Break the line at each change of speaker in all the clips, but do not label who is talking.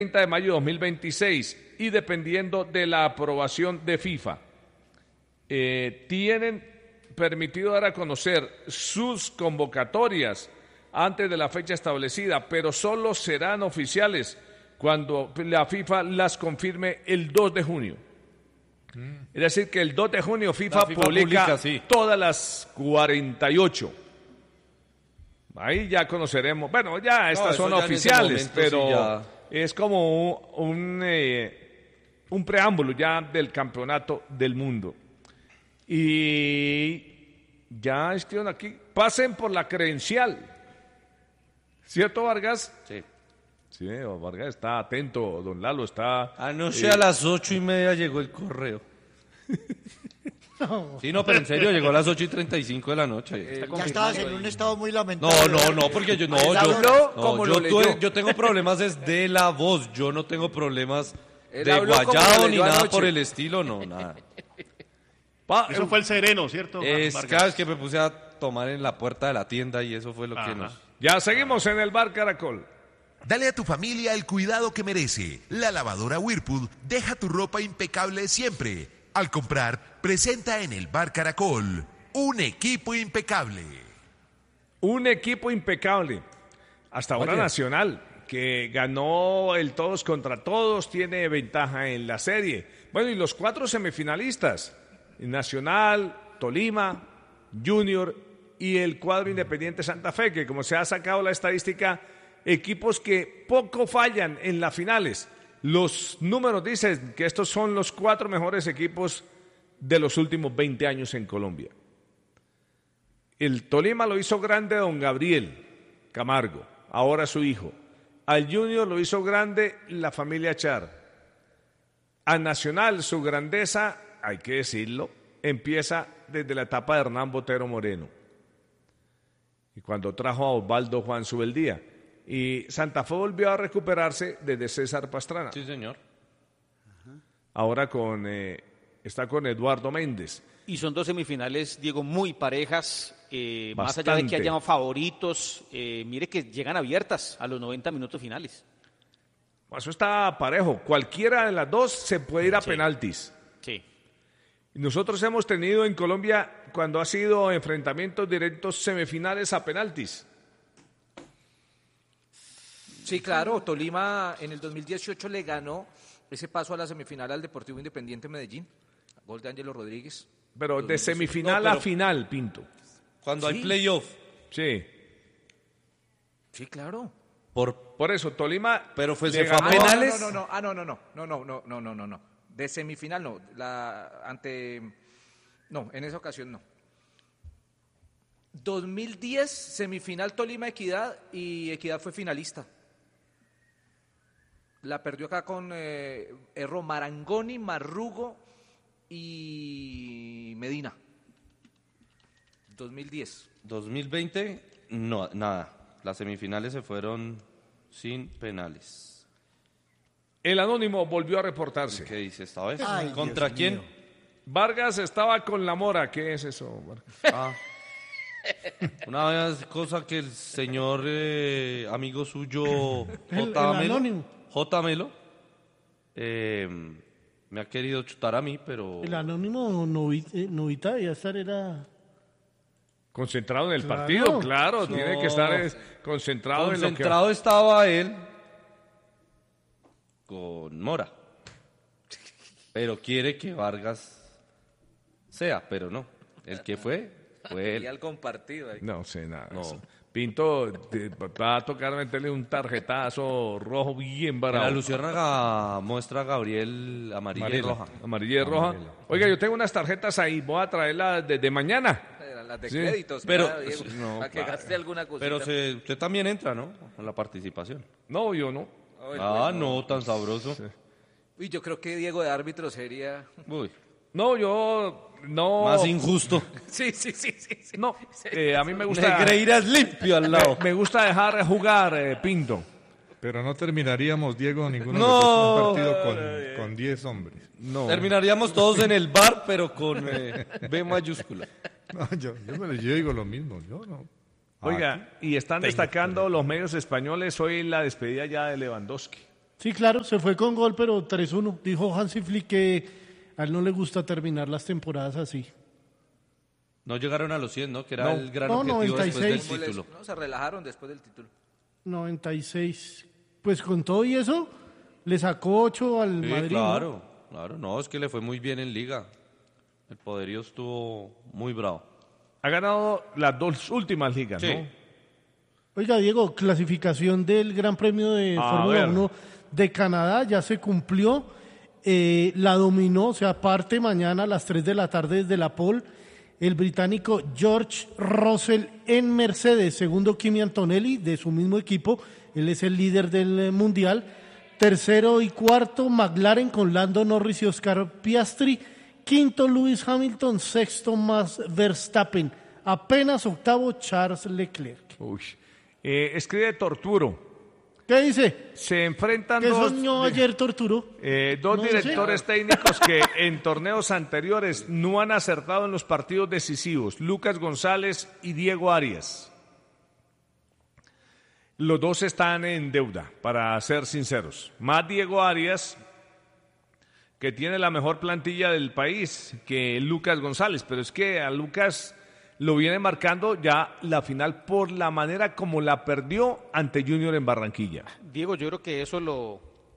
30 de mayo de 2026 y dependiendo de la aprobación de FIFA, tienen permitido dar a conocer sus convocatorias antes de la fecha establecida, pero solo serán oficiales cuando la FIFA las confirme el 2 de junio. Es decir, que el 2 de junio FIFA publica sí, todas las 48. Ahí ya conoceremos. Bueno, ya estas son oficiales, pero sí ya es como un preámbulo ya del campeonato del mundo. Y ya escriben aquí, pasen por la credencial. ¿Cierto, Vargas?
Sí.
Sí, Vargas está atento, don Lalo está...
Anoche a las 8:30 llegó el correo.
No.
Sí, no, pero en serio, llegó a las 8:35 de la noche.
Ya estabas en un estado muy lamentable.
No, porque yo yo tengo problemas desde la voz, yo no tengo problemas de guayao ni nada por el estilo, no, nada.
Eso fue el sereno, ¿cierto?
Cada vez que me puse a tomar en la puerta de la tienda y eso fue lo que nos...
Ya seguimos en el Bar Caracol.
Dale a tu familia el cuidado que merece. La lavadora Whirlpool deja tu ropa impecable siempre. Al comprar, presenta en el Bar Caracol un equipo impecable.
Un equipo impecable. Hasta ahora Nacional, que ganó el todos contra todos, tiene ventaja en la serie. Bueno, y los 4 semifinalistas. Nacional, Tolima, Junior y el cuadro Independiente Santa Fe, que como se ha sacado la estadística, equipos que poco fallan en las finales. Los números dicen que estos son los 4 mejores equipos de los últimos 20 años en Colombia. El Tolima lo hizo grande don Gabriel Camargo, ahora su hijo. Al Junior lo hizo grande la familia Char. A Nacional su grandeza, hay que decirlo, empieza desde la etapa de Hernán Botero Moreno. Y cuando trajo a Osvaldo Juan Subeldía. Y Santa Fe volvió a recuperarse desde César Pastrana.
Sí, señor.
Ahora está con Eduardo Méndez.
Y son 2 semifinales, Diego, muy parejas. Más allá de que hayan favoritos, mire que llegan abiertas a los 90 minutos finales.
Eso está parejo. Cualquiera de las dos se puede ir a penaltis.
Sí.
Nosotros hemos tenido en Colombia, cuando ha sido enfrentamientos directos, semifinales a penaltis.
Sí, claro, Tolima en el 2018 le ganó ese paso a la semifinal al Deportivo Independiente Medellín, gol de Ángelo Rodríguez.
Pero de semifinal a final, Pinto.
Cuando hay playoff.
Sí.
Sí, claro.
Por eso, Tolima...
Pero fue a penales.
No. De semifinal no. No, en esa ocasión no. 2010, semifinal Tolima Equidad y Equidad fue finalista. La perdió acá con Erro Marangoni, Marrugo y Medina. 2010.
2020, no, nada. Las semifinales se fueron sin penales.
El anónimo volvió a reportarse.
¿Qué dice esta vez?
Ay,
¿Contra
Dios
quién?
mío.
Vargas estaba con la Mora. ¿Qué es eso, Vargas?
Una cosa que el señor amigo suyo
El anónimo.
J. Melo me ha querido chutar a mí, pero...
El anónimo Novita de Azar era...
Concentrado en el partido, claro.
No.
Tiene que estar concentrado en lo que...
Concentrado estaba él con Mora. Pero quiere que Vargas sea, pero no. El que fue él.
Y al compartido ahí.
No sé nada.
No.
Pinto va a tocar meterle un tarjetazo rojo bien barato.
La Luciérnaga muestra a Gabriel amarilla y roja.
Amarilla y roja. Oiga, yo tengo unas tarjetas ahí. Voy a traerlas desde mañana.
Las de
Sí,
créditos.
pero-
¿verdad, Diego?
no,
para que
claro.
gaste alguna cosita.
Pero usted también entra, ¿no? A la participación.
No, yo no.
No, tan sabroso.
Uy, yo creo que Diego de árbitro sería...
Uy,
No, yo no.
más injusto.
Sí.
No, a mí me gusta.
Negreiras limpio al lado.
Me gusta dejar jugar, Pinto.
Pero no terminaríamos, Diego, ninguno
No.
de nosotros un partido con 10 hombres.
No.
Terminaríamos todos en el bar, pero con B mayúscula.
No, yo digo lo mismo, yo no.
Oiga, y están destacando los medios españoles hoy la despedida ya de Lewandowski.
Sí, claro, se fue con gol, pero 3-1. Dijo Hansi Flick que a él no le gusta terminar las temporadas así.
No llegaron a los 100, ¿no? Que era el gran objetivo
96.
después del título.
No, se relajaron después del título.
96. Pues con todo y eso, le sacó 8 al Madrid.
Claro, no, es que le fue muy bien en Liga. El poderío estuvo muy bravo.
Ha ganado las 2 últimas ligas,
Sí.
¿no?
Oiga, Diego, clasificación del Gran Premio de Fórmula 1 de Canadá ya se cumplió. La dominó, o sea, parte mañana a las 3 de la tarde desde la pole, el británico George Russell en Mercedes, segundo Kimi Antonelli de su mismo equipo, él es el líder del mundial, tercero y cuarto McLaren con Lando Norris y Oscar Piastri, quinto Lewis Hamilton, sexto Max Verstappen, apenas octavo Charles Leclerc.
Uy. Escribe Torturo.
¿Qué dice?
Se enfrentan
¿Qué soñó ayer Torturo?
dos
No
directores
sé.
técnicos que en torneos anteriores no han acertado en los partidos decisivos, Lucas González y Diego Arias. Los dos están en deuda, para ser sinceros. Más Diego Arias, que tiene la mejor plantilla del país que Lucas González, pero es que a Lucas lo viene marcando ya la final por la manera como la perdió ante Junior en Barranquilla.
Diego, yo creo que eso lo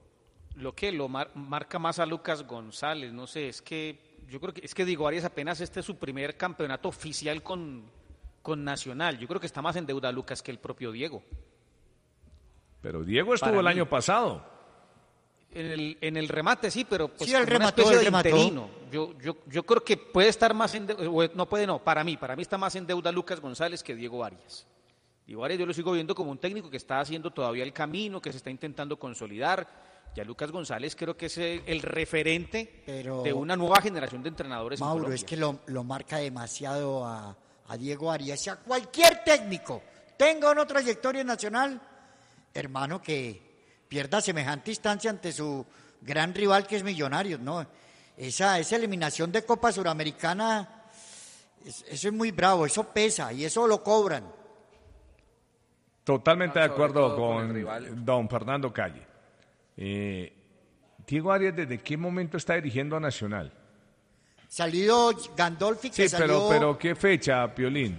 marca más a Lucas González, no sé, yo creo que Diego Arias apenas este es su primer campeonato oficial con Nacional, yo creo que está más en deuda Lucas que el propio Diego.
Pero Diego estuvo el año pasado.
En el remate sí, pero pues
Sí, él
como
remató,
una especie de
remató.
interino. Yo creo que puede estar más en deuda, para mí está más en deuda Lucas González que Diego Arias. Diego Arias yo lo sigo viendo como un técnico que está haciendo todavía el camino, que se está intentando consolidar. Ya Lucas González creo que es el referente de una nueva generación de entrenadores.
Mauro, es que lo marca demasiado a Diego Arias y a cualquier técnico tenga una trayectoria nacional, hermano, que pierda semejante instancia ante su gran rival que es Millonarios, ¿no? Esa eliminación de Copa Suramericana, eso es muy bravo, eso pesa y eso lo cobran.
Totalmente de acuerdo
con el
con
rival.
don Fernando Calle. Diego Arias, ¿desde qué momento está dirigiendo a Nacional?
Salido Gandolfi, que
Sí,
salió
pero ¿qué fecha, Piolín?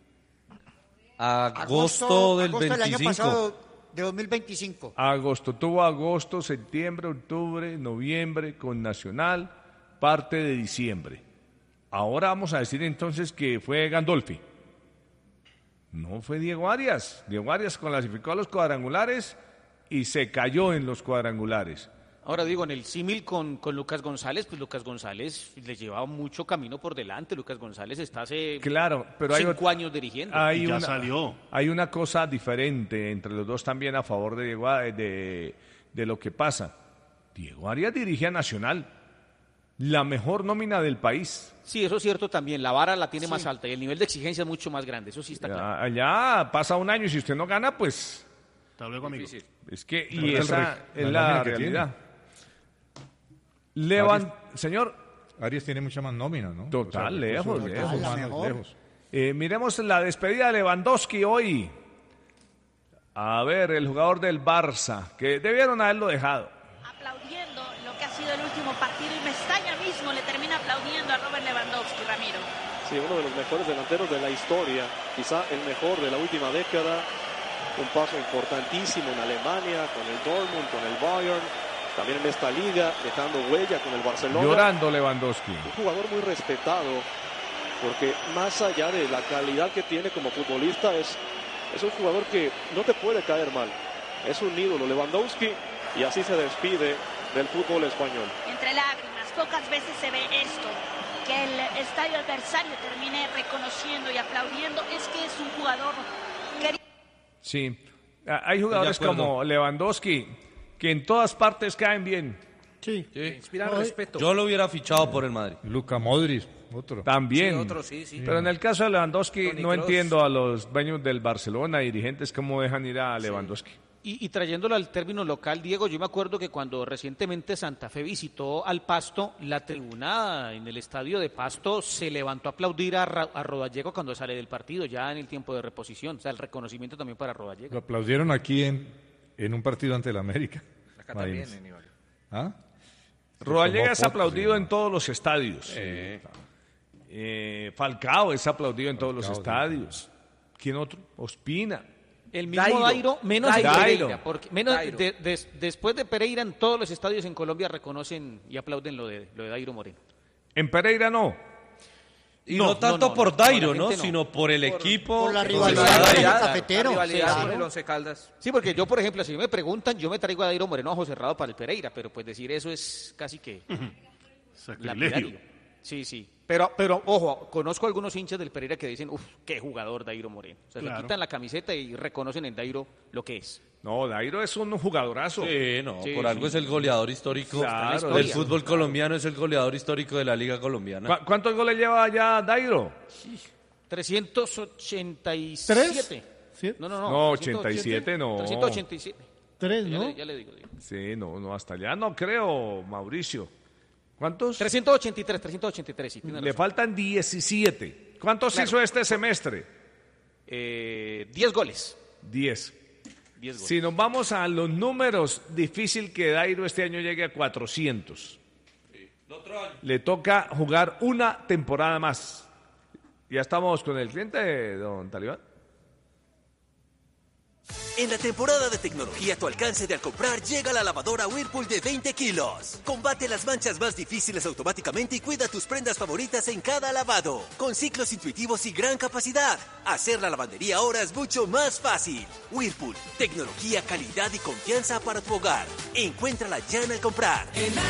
Agosto del
año
25.
pasado, de 2025.
Agosto, tuvo agosto, septiembre, octubre, noviembre con Nacional, parte de diciembre. Ahora vamos a decir entonces que fue Gandolfi. No fue Diego Arias. Diego Arias clasificó a los cuadrangulares y se cayó en los cuadrangulares.
Ahora digo, en el símil con Lucas González, pues Lucas González le lleva mucho camino por delante. Lucas González está hace
Claro, pero
5 años dirigiendo.
Ya salió.
Hay una cosa diferente entre los dos también a favor de Diego, de lo que pasa. Diego Arias dirige a Nacional, la mejor nómina del país.
Sí, eso es cierto también. La vara la tiene más alta y el nivel de exigencia es mucho más grande. Eso sí está claro.
Allá pasa un año y si usted no gana, pues
Hasta luego, amigo.
es que
Pero
y
es
esa es
la
la
nómina que
realidad. Señor,
Arias tiene mucha más nómina, ¿no?
Total, lejos,
recursos
lejos.
humanos,
La mejor.
lejos.
Miremos la despedida de Lewandowski hoy. A ver, el jugador del Barça, que debieron haberlo dejado.
Aplaudiendo lo que ha sido el último partido y Mestalla mismo le termina aplaudiendo a Robert Lewandowski, Ramiro.
Sí, uno de los mejores delanteros de la historia, quizá el mejor de la última década. Un paso importantísimo en Alemania, con el Dortmund, con el Bayern, también en esta liga, dejando huella con el Barcelona.
Llorando Lewandowski.
Un jugador muy respetado, porque más allá de la calidad que tiene como futbolista, es un jugador que no te puede caer mal. Es un ídolo Lewandowski y así se despide del fútbol español.
Entre lágrimas, pocas veces se ve esto, que el estadio adversario termine reconociendo y aplaudiendo. Es que es un jugador querido.
Sí, hay jugadores como Lewandowski que en todas partes caen bien.
Sí.
Inspiran respeto.
Yo lo hubiera fichado por el Madrid.
Luka Modric, otro.
También.
Sí, otro, sí.
Pero en el caso de Lewandowski
Toni
no
Kroos.
entiendo a los dueños del Barcelona, dirigentes, cómo dejan ir a Lewandowski.
Y trayéndolo al término local, Diego, yo me acuerdo que cuando recientemente Santa Fe visitó al Pasto, la tribuna en el estadio de Pasto se levantó a aplaudir a Rodallega cuando sale del partido, ya en el tiempo de reposición. O sea, el reconocimiento también para Rodallega.
Lo aplaudieron aquí en un partido ante el América.
Acá también, Aníbal.
¿Ah?
Rodallega es aplaudido en todos los estadios. Falcao es aplaudido en todos los estadios. ¿Quién otro? Ospina.
El mismo Dairo, menos
Dairo.
Pereira, porque
Dairo.
después de Pereira en todos los estadios en Colombia reconocen y aplauden lo de Dairo Moreno.
En Pereira no.
Y no tanto por Dairo, ¿no? Sino por el equipo.
Por la rivalidad con el cafetero.
La rivalidad
Sí,
con
claro.
el Once Caldas.
Sí, porque yo, por ejemplo, si me preguntan, yo me traigo a Dairo Moreno a José Cerrado para el Pereira, pero pues decir eso es casi que lapidario. Sí. Pero, ojo, conozco algunos hinchas del Pereira que dicen, qué jugador Dairo Moreno. O sea, le quitan la camiseta y reconocen en Dairo lo que es.
No, Dairo es un jugadorazo.
Por algo es el goleador histórico del fútbol colombiano, es el goleador histórico de la Liga Colombiana.
¿Cuántos goles lleva ya Dairo?
387.
¿Sí?
No, 87 no.
387.
3, ¿no?
Ya le digo.
Sí, no, hasta allá no creo, Mauricio. ¿Cuántos?
383, sí.
Le faltan 17. ¿Cuántos hizo este semestre?
10 goles.
10.
10 goles.
Si nos vamos a los números, difícil que Dairo este año llegue a 400. Le toca jugar una temporada más. Ya estamos con el cliente, don Talibán.
En la temporada de tecnología a tu alcance de al comprar llega la lavadora Whirlpool de 20 kilos. Combate las manchas más difíciles automáticamente y cuida tus prendas favoritas en cada lavado. Con ciclos intuitivos y gran capacidad. Hacer la lavandería ahora es mucho más fácil. Whirlpool, tecnología, calidad y confianza para tu hogar. Encuéntrala ya en Al Comprar.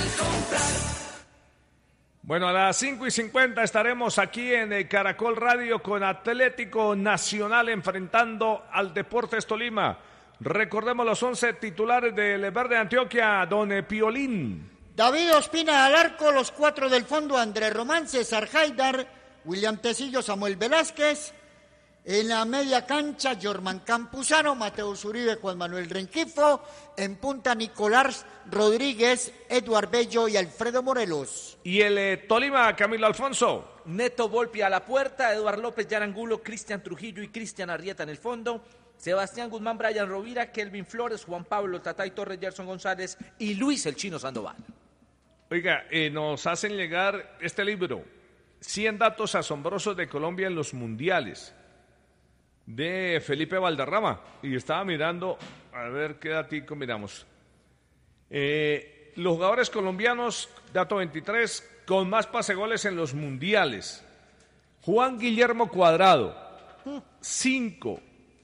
Bueno, a las 5:50 estaremos aquí en el Caracol Radio con Atlético Nacional enfrentando al Deportes Tolima. Recordemos los 11 titulares del Verde Antioquia, don Piolín.
David Ospina al arco, los 4 del fondo, Andrés Román, César Haidar, William Tecillo, Samuel Velázquez. En la media cancha, Jorman Campuzano, Mateo Zuribe, Juan Manuel Renquifo. En punta, Nicolás Rodríguez, Eduard Bello y Alfredo Morelos.
Y el Tolima, Camilo Alfonso.
Neto Volpi a la puerta, Eduard López, Jan Angulo, Cristian Trujillo y Cristian Arrieta en el fondo. Sebastián Guzmán, Brian Rovira, Kelvin Flores, Juan Pablo, Tatay Torres, Gerson González y Luis el Chino Sandoval.
Oiga, nos hacen llegar este libro, 100 datos asombrosos de Colombia en los mundiales, de Felipe Valderrama. Y estaba mirando, a ver qué datico miramos. Los jugadores colombianos, dato 23, con más pasegoles en los mundiales. Juan Guillermo Cuadrado, 5.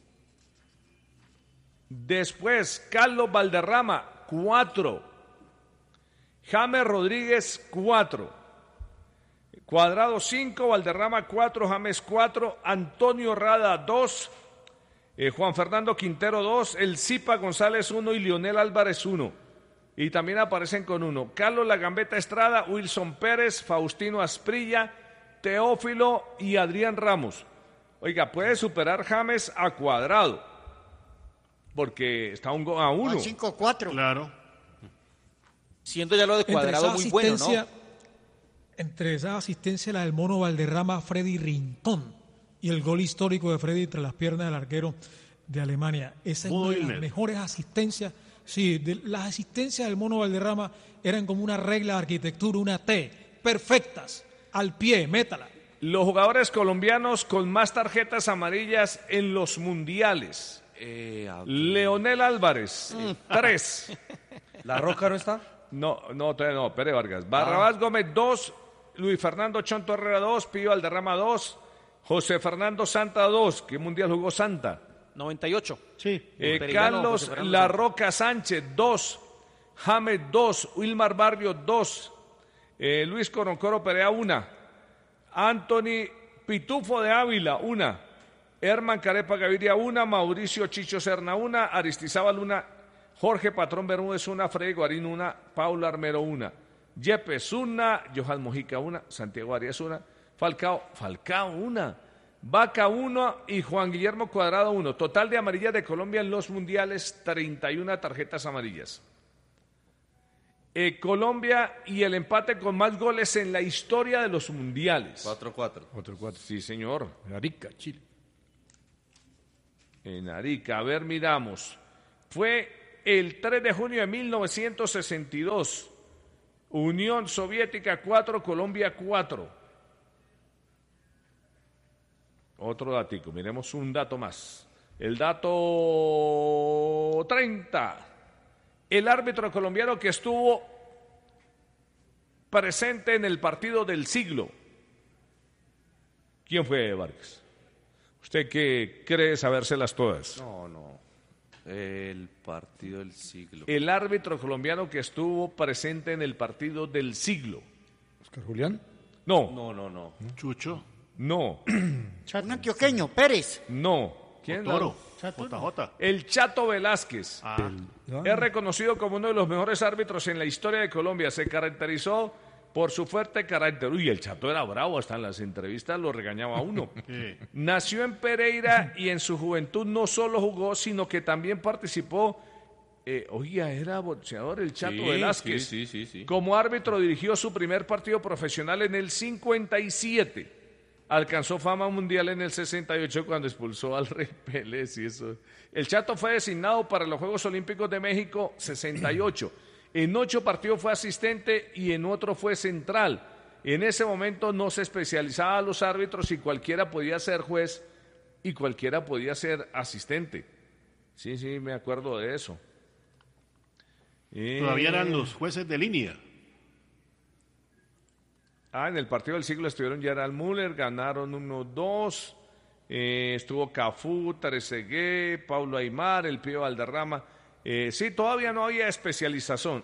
Después, Carlos Valderrama, 4. James Rodríguez, 4. Cuadrado 5, Valderrama 4, James 4, Antonio Rada 2, Juan Fernando Quintero 2, El Zipa González 1 y Lionel Álvarez 1. Y también aparecen con 1. Carlos La Gambeta Estrada, Wilson Pérez, Faustino Asprilla, Teófilo y Adrián Ramos. Oiga, puede superar James a Cuadrado, porque está a 1.
5-4.
Claro.
Siendo ya lo de Cuadrado muy bueno, ¿no?
Entre esa asistencia, la del mono Valderrama, Freddy Rincón, y el gol histórico de Freddy entre las piernas del arquero de Alemania. Esa es una de las mejores asistencias. Sí, las asistencias del mono Valderrama eran como una regla de arquitectura, una T, perfectas, al pie, métala.
Los jugadores colombianos con más tarjetas amarillas en los mundiales. Leonel Álvarez, 3.
¿La Roca no está?
No, todavía no, Pérez Vargas. Barrabás Gómez, 2. Luis Fernando Chonto Herrera, 2. Pío Valderrama, 2. José Fernando Santa, 2. ¿Qué mundial jugó Santa?
98.
Sí.
Carlos La Roca Sánchez, 2. James, 2. Wilmar Barrio, 2. Luis Coroncoro Perea, 1. Anthony Pitufo de Ávila, 1. Herman Carepa Gaviria, 1. Mauricio Chicho Serna, 1. Aristizábal, 1. Jorge Patrón Bermúdez, 1. Freddy Guarín, 1. Paula Armero, 1. Yepes, 1. Johan Mojica, 1. Santiago Arias, 1. Falcao, 1. Vaca, 1. Y Juan Guillermo Cuadrado, 1. Total de amarillas de Colombia en los mundiales, 31 tarjetas amarillas. Colombia y el empate con más goles en la historia de los mundiales.
4-4.
4-4, sí señor.
En Arica, Chile.
En Arica, a ver, miramos. Fue el 3 de junio de 1962. Unión Soviética 4, Colombia 4. Otro datico, miremos un dato más. El dato 30. El árbitro colombiano que estuvo presente en el partido del siglo. ¿Quién fue, Vargas? ¿Usted qué cree sabérselas todas?
No. El partido del siglo.
El árbitro colombiano que estuvo presente en el partido del siglo.
¿Oscar Julián?
No.
Chucho.
No.
Un antioqueño, Pérez.
No. ¿Quién?
Toro. JJ.
El Chato Velázquez. Es reconocido como uno de los mejores árbitros en la historia de Colombia. Se caracterizó por su fuerte carácter. Uy, el Chato era bravo, hasta en las entrevistas lo regañaba a uno.
Sí.
Nació en Pereira y en su juventud no solo jugó, sino que también participó. Era boxeador el Chato Velázquez.
Sí.
Como árbitro dirigió su primer partido profesional en el 57. Alcanzó fama mundial en el 68 cuando expulsó al Rey Pérez y eso. El Chato fue designado para los Juegos Olímpicos de México 68. En 8 partidos fue asistente y en otro fue central. En ese momento no se especializaba a los árbitros y cualquiera podía ser juez y cualquiera podía ser asistente. Sí, me acuerdo de eso.
Todavía eran los jueces de línea.
En el partido del siglo estuvieron Gerald Müller, ganaron 1-2. Estuvo Cafú, Trezeguet, Paulo Aimar, el Pío Valderrama. Sí, todavía no había especialización.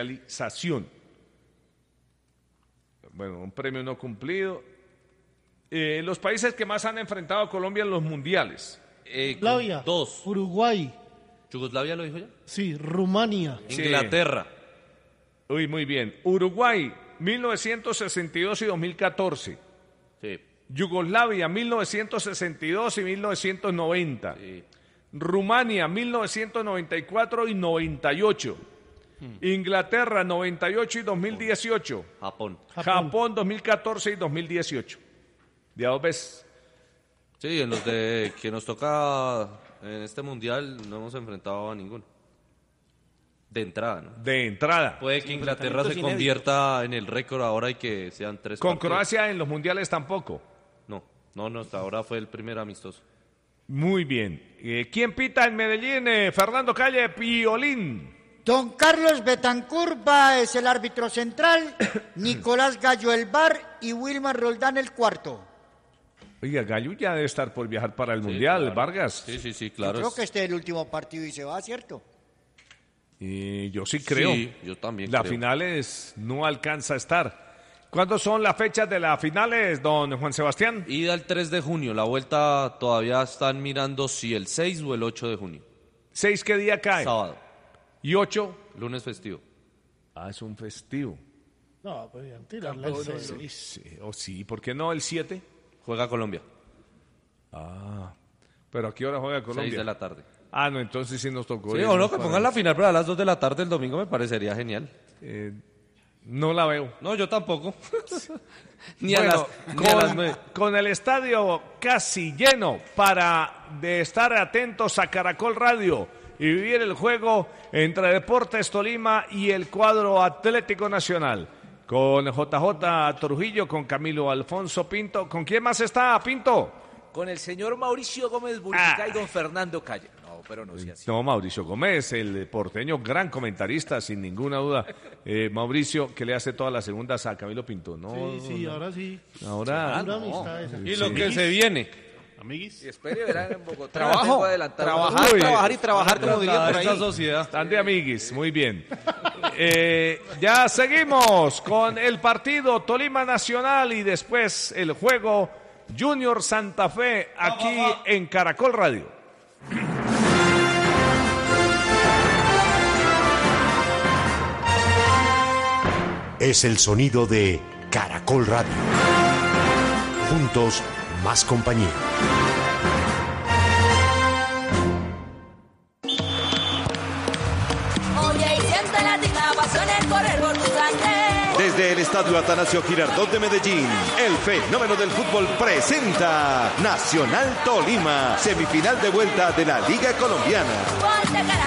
Bueno, un premio no cumplido. Los países que más han enfrentado a Colombia en los mundiales.
Yugoslavia,
2.
Uruguay.
¿Yugoslavia lo dijo ya?
Sí, Rumania.
Inglaterra.
Uy, muy bien. Uruguay, 1962 y 2014.
Sí.
Yugoslavia, 1962 y 1990.
Sí.
Rumania, 1994 y 98. Inglaterra, 98 y 2018. Japón, 2014 y 2018. De a 2 veces.
Sí, en los de que nos toca en este mundial no hemos enfrentado a ninguno. De entrada, ¿no?
De entrada.
Puede que Inglaterra se convierta en el récord ahora y que sean 3
Con
partidos.
Croacia en los mundiales tampoco.
No, hasta ahora fue el primer amistoso.
Muy bien. ¿Quién pita en Medellín? Fernando Calle, Piolín.
Don Carlos Betancur es el árbitro central, Nicolás Gallo el VAR y Wilmar Roldán el cuarto.
Oiga, Gallo ya debe estar por viajar para el mundial,
claro.
Vargas.
Sí, claro.
Yo creo que este es el último partido y se va, ¿cierto?
Yo sí creo.
Sí, yo también
las
creo.
Finales no alcanza a estar. ¿Cuándo son las fechas de las finales, don Juan Sebastián?
Ida el 3 de junio. La vuelta todavía están mirando si el 6 o el 8 de junio.
¿6 qué día cae?
Sábado.
¿Y 8?
Lunes festivo.
Es un festivo.
No, podrían tirarla el 6.
Sí, ¿por qué no el 7?
Juega Colombia.
¿Pero a qué hora juega Colombia?
6 de la tarde.
No, entonces sí nos tocó.
Sí, o no, que pongan la final, pero a las 2 de la tarde el domingo me parecería genial.
No la veo.
No, yo tampoco.
Con el estadio casi lleno para de estar atentos a Caracol Radio y vivir el juego entre Deportes Tolima y el cuadro Atlético Nacional. Con JJ Trujillo, con Camilo Alfonso Pinto. ¿Con quién más está, Pinto?
Con el señor Mauricio Gómez Bullica y don Fernando Calle. No, pero no sea así.
No, Mauricio Gómez, el porteño, gran comentarista, sin ninguna duda. Mauricio, que le hace todas las segundas a Camilo Pinto.
Ahora sí.
Ahora
Y lo que se viene.
Amiguis.
Y espere, verán en Bogotá.
Trabajar y trabajar, como diría por ahí.
Esta sociedad.
Están de amiguis, muy bien. Ya seguimos con el partido Tolima Nacional y después el juego Junior Santa Fe aquí en Caracol Radio.
Es el sonido de Caracol Radio. Juntos, más compañía.
Oye, y siente la pasión en correr por tu sangre.
Desde el Estadio Atanasio Girardot de Medellín, el fenómeno del fútbol presenta Nacional Tolima, semifinal de vuelta de la Liga Colombiana.
Ponte